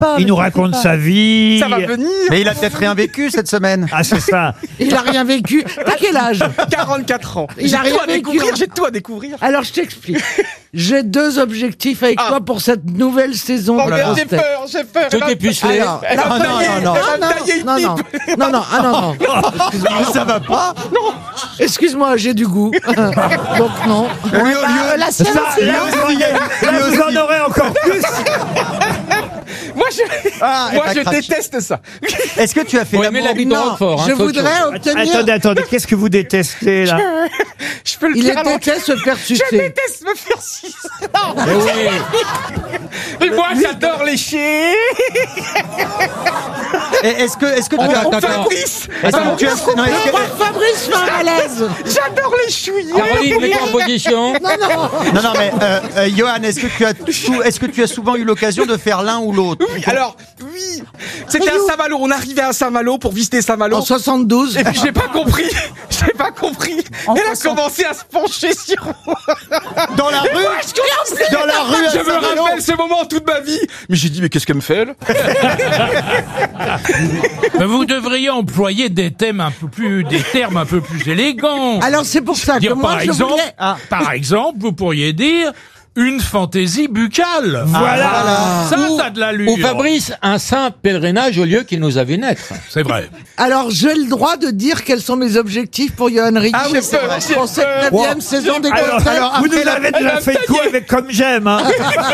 pas. Il nous raconte sa vie. Ça va venir. Mais il a peut-être rien vécu cette semaine. Ah, c'est ça. Il a rien vécu. T'as quel âge? 44 ans. Il J'ai a tout rien à vécu, découvrir, hein. j'ai tout à découvrir. Alors je t'explique. J'ai 2 objectifs avec toi pour cette nouvelle saison. Oh de merde, grosses j'ai têtes. peur, j'ai peur. Tout est pucelé. Alors, Elle va non, me tailler, non, elle va me tailler une non, pipe. non. Ça va pas. Excuse-moi, j'ai du goût. Donc non. La sienne Ça, aussi. là, vous en aurez encore plus. Moi, Ah, moi elle je va cracher. déteste ça. Est-ce que tu as fait Faut aimer l'amour la vie de Non, Roquefort. je voudrais obtenir. Attendez, qu'est-ce que vous détestez là? Je peux le Il dire à déteste se faire Je sucer. déteste me faire sucer. Eh oui. Et moi, j'adore les chiens. Est-ce que tu as Attends. Fabrice. Est-ce que tu as non, est-ce que- Fabrice fait un malaise. J'adore les chouilles. Caroline, mets-toi en position. non, mais Johan, est-ce que tu as souvent eu l'occasion de faire l'un ou l'autre? Oui, alors, oui. C'était à Saint-Malo. On arrivait à Saint-Malo pour visiter Saint-Malo. En 72. Et puis j'ai pas compris. J'ai pas compris. Elle a commencé à se pencher sur moi. Dans la rue? Dans la rue à Je me Saint-Malo? rappelle ce moment toute ma vie. Mais j'ai dit, mais qu'est-ce qu'elle me fait, elle? Mais vous devriez employer des termes un peu plus élégants. Alors c'est pour ça que Dire, moi par je exemple, voulais. par exemple, vous pourriez dire une fantaisie buccale. Voilà. Ça a de l'allure. Ou Fabrice, un saint pèlerinage au lieu qu'il nous a vu naître. C'est vrai. Alors j'ai le droit de dire quels sont mes objectifs pour Johan Ricci. Ah oui, c'est vrai. Pour cette 9e saison des Alors, grosses têtes. vous nous avez déjà fait le coup avec Comme J'aime. Hein.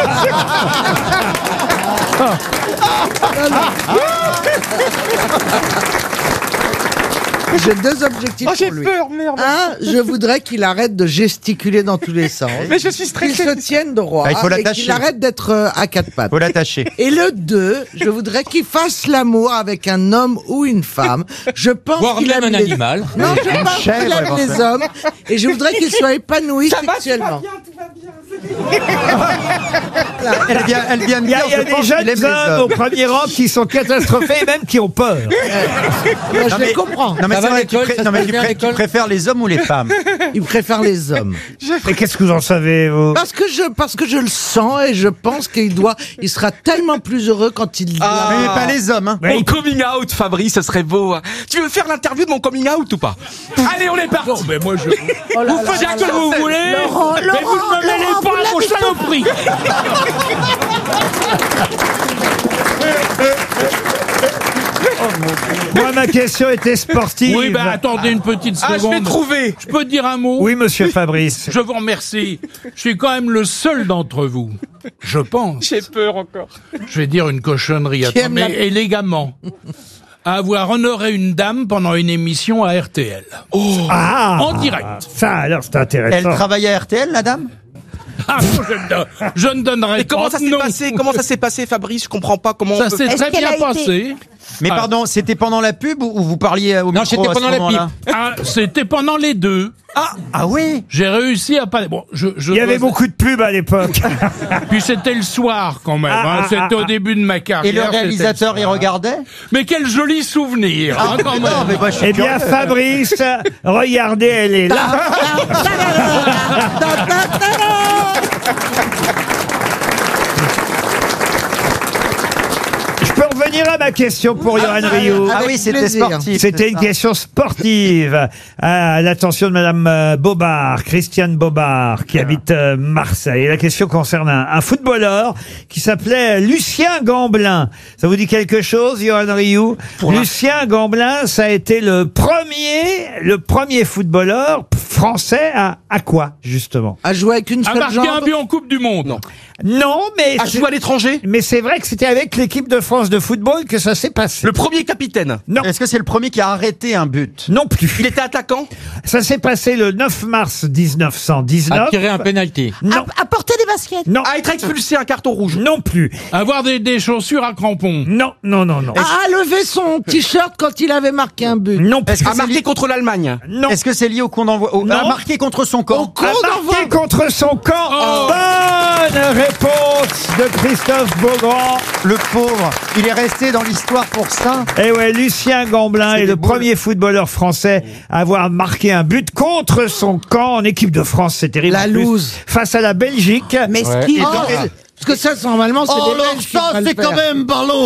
J'ai 2 objectifs Oh, j'ai pour lui. peur, merde. Un, je voudrais qu'il arrête de gesticuler dans tous les sens. Mais je suis Qu'il stressé. se tienne droit. Ah, il faut et l'attacher. qu'il arrête d'être à 4 pattes. Faut l'attacher. Et le 2, je voudrais qu'il fasse l'amour avec un homme ou une femme. Je pense Voire qu'il même aime un les... animal. Non, je pense qu'il chèvre, aime les éventuellement. hommes. Et je voudrais qu'il soit épanoui Ça va, tout va sexuellement. bien, tout va bien. Elle vient de Il y dire, a je des pense qu'il aime jeunes les hommes au hommes. premier rang qui sont catastrophés et même qui ont peur. Moi, je les comprends. Non, mais Ça c'est va, vrai, l'école, ça se passe bien à tu l'école préfères les hommes ou les femmes? Ils préfèrent les hommes. Et qu'est-ce que vous en savez, vous? Parce que je le sens et je pense il sera tellement plus heureux quand il Ah. Mais pas les hommes, hein. Mon coming out, Fabrice, ce serait beau. hein. Tu veux faire l'interview de mon coming out ou pas? Allez, on est parti. Non, mais moi je. Oh là Vous là faites là ce que là. vous voulez. Laurent, mais vous ne me mêlez Laurent, pas vous à vos l'avez saloperies. Moi, ma question était sportive. Oui, bah attendez une petite Ah, je seconde. vais trouver. Je peux dire un mot? Oui, monsieur Fabrice. Je vous remercie. Je suis quand même le seul d'entre vous, je pense. J'ai peur encore. Je vais dire une cochonnerie, Qui aime mais la- élégamment. À avoir honoré une dame pendant une émission à RTL. Ah, En direct. Ça, alors, c'est Elle intéressant. travaille à RTL, la dame? Ah, je ne donnerai Et comment pas ça de s'est nom. passé? Comment ça s'est passé, Fabrice? Je comprends pas comment. Ça on peut- s'est Est-ce très qu'elle bien a été- passé. Mais Ah. pardon, c'était pendant la pub ou vous parliez au micro? Non, c'était à ce pendant la moment-là? Ah, c'était pendant les deux. Ah oui. J'ai réussi à pas. Bon, je Il y avait dois- beaucoup de pubs à l'époque. Puis c'était le soir quand même. Ah, hein. ah, C'était ah, au début de ma carrière. Et le c'était réalisateur, le il soir. regardait? Mais quel joli souvenir, hein, quand même. Non, mais moi, je suis Eh bien, curieux. Fabrice, regardez, elle est là. Je peux revenir à ma question pour Johan Rioux. Ah Avec oui, c'était plaisir. sportif. C'était c'est une ça. question sportive à l'attention de Madame Bobard, Christiane Bobard, qui habite Marseille. Et la question concerne un footballeur qui s'appelait Lucien Gamblin. Ça vous dit quelque chose, Johan Rioux? Lucien Gamblin, ça a été le premier footballeur français à quoi, justement? À jouer avec une A seule marqué un jambe. but en Coupe du Monde. Non. Non, mais À jouer à l'étranger? mais c'est vrai que c'était avec l'équipe de France de football que ça s'est passé. Le premier capitaine. Non, Est-ce que c'est le premier qui a arrêté un but? non plus. Il était attaquant? Ça s'est passé le 9 mars À 1919. tirer un penalty. Non, À porter des baskets. non, À être expulsé, un carton rouge. non plus. Avoir des chaussures à crampons. Non, non, non, non. À lever son t-shirt quand il avait marqué un but. Non plus. Est-ce que À c'est marquer lié, contre l'Allemagne. Non. est-ce que c'est lié au coup d'envoi? Non. À marquer contre son camp? Au con A d'envoi. marqué contre son camp. Oh. Bonne réponse de Christophe Beaugrand. Le pauvre, il est resté dans l'histoire pour ça. Eh ouais, Lucien Gamblin C'est est des le boules. premier footballeur français à avoir marqué un but contre son camp en équipe de France. C'est terrible. La en plus, loose. face à la Belgique. Mais Ouais. ce qui. Et Oh, donc, Parce que ça, normalement, c'est des Belges qui devraient le faire. même ballot.